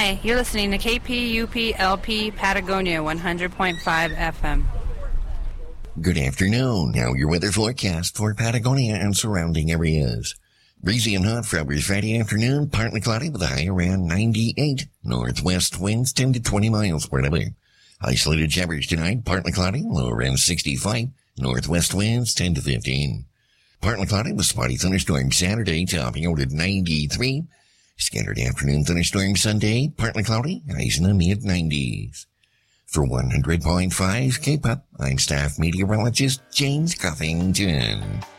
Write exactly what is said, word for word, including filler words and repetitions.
Hi, you're listening to K P U P L P Patagonia one hundred point five F M. Good afternoon. Now your weather forecast for Patagonia and surrounding areas. Breezy and hot for hours Friday afternoon, partly cloudy with a high around ninety-eight. Northwest winds ten to twenty miles per hour. Isolated showers tonight, partly cloudy, low around sixty-five. Northwest winds ten to fifteen. Partly cloudy with spotty thunderstorms Saturday, topping out at ninety-three. Scattered afternoon thunderstorms Sunday, partly cloudy, highs in the mid nineties. For one hundred point five K-Pop, I'm staff meteorologist James Cuffington.